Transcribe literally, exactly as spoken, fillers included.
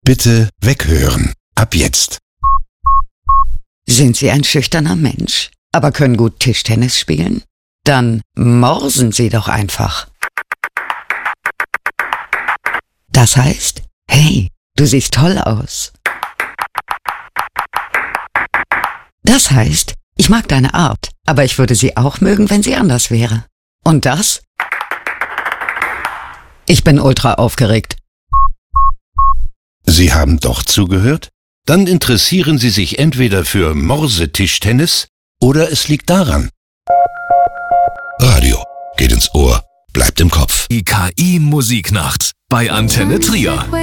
Bitte weghören. Ab jetzt. Sind Sie ein schüchterner Mensch, aber können gut Tischtennis spielen? Dann morsen Sie doch einfach. Das heißt, hey, du siehst toll aus. Das heißt, ich mag deine Art, aber ich würde sie auch mögen, wenn sie anders wäre. Und das? Ich bin ultra aufgeregt. Sie haben doch zugehört? Dann interessieren Sie sich entweder für Morsetischtennis oder es liegt daran. Radio geht ins Ohr, bleibt im Kopf. Die K I-Musiknacht bei Antenne Trier.